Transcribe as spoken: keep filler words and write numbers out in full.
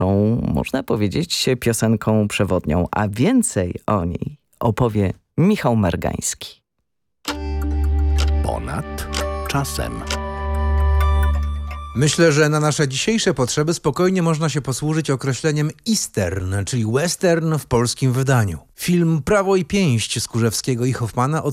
można powiedzieć, piosenką przewodnią, a więcej o niej opowie Michał Mergański. Ponad czasem. Myślę, że na nasze dzisiejsze potrzeby spokojnie można się posłużyć określeniem eastern, czyli western w polskim wydaniu. Film Prawo i pięść Skórzewskiego i Hoffmana